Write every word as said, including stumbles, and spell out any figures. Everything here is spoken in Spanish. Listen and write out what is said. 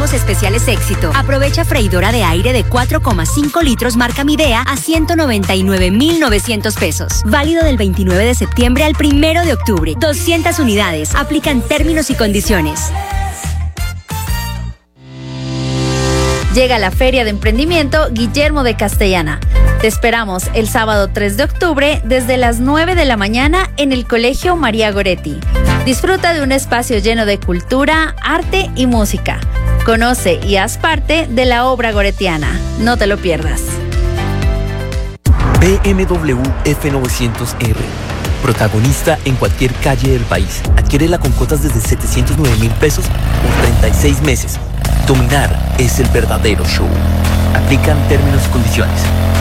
Promos especiales éxito. Aprovecha freidora de aire de cuatro coma cinco litros marca Midea a ciento noventa y nueve mil novecientos pesos. Válido del veintinueve de septiembre al primero de octubre. doscientas unidades. Aplican términos y condiciones. Llega la Feria de Emprendimiento Guillermo de Castellana. Te esperamos el sábado tres de octubre desde las nueve de la mañana en el Colegio María Goretti. Disfruta de un espacio lleno de cultura, arte y música. Conoce y haz parte de la obra goretiana. No te lo pierdas. B M W F novecientos R. Protagonista en cualquier calle del país. Adquiérela con cuotas desde setecientos nueve mil pesos por treinta y seis meses. Dominar es el verdadero show. Aplican términos y condiciones.